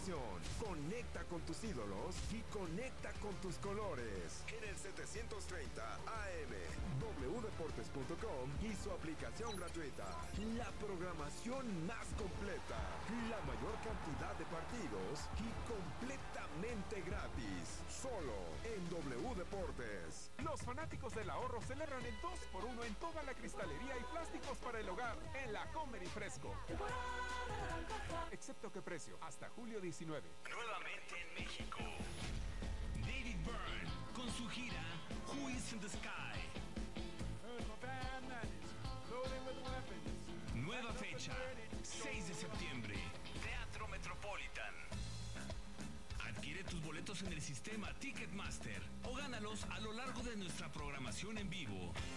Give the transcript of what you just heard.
pasión, conecta con tus ídolos y conecta con tus colores. En el 730 AM, wdeportes.com y su aplicación gratuita. La programación más completa, la mayor cantidad de partidos y completamente gratis. Solo en W Deportes. Los fanáticos del ahorro celebran el 2x1 en toda la cristalería y plásticos para el hogar en la Comer y Fresco. Excepto que precio, hasta julio 19. Nuevamente en México, David Byrne con su gira Who is in the Sky. Nueva fecha, 6 de septiembre, Teatro Metropolitan. Adquiere tus boletos en el sistema Ticketmaster o gánalos a lo largo de nuestra programación en vivo.